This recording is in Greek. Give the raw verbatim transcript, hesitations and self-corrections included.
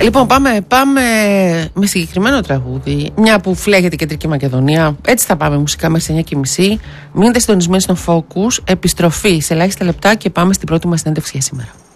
Λοιπόν, πάμε, πάμε με συγκεκριμένο τραγούδι. Μια που φλέγεται η Κεντρική Μακεδονία. Έτσι θα πάμε μουσικά μέχρι εννιά και μισή. Μείνετε συντονισμένοι στον Focus. Επιστροφή σε ελάχιστα λεπτά και πάμε στην πρώτη μας συνέντευξη για σήμερα.